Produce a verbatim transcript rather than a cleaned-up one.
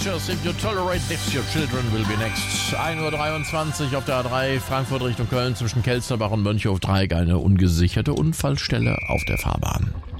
Creatures, if you tolerate this, your children will be next. ein Uhr dreiundzwanzig auf der A drei, Frankfurt Richtung Köln zwischen Kelsterbach und Mönchhof-Dreieck, eine ungesicherte Unfallstelle auf der Fahrbahn.